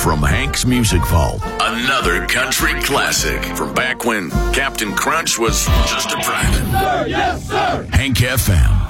from Hank's Music Vault. Another country classic from back when Captain Crunch was just a private. Yes, sir! Yes, sir! Hank FM.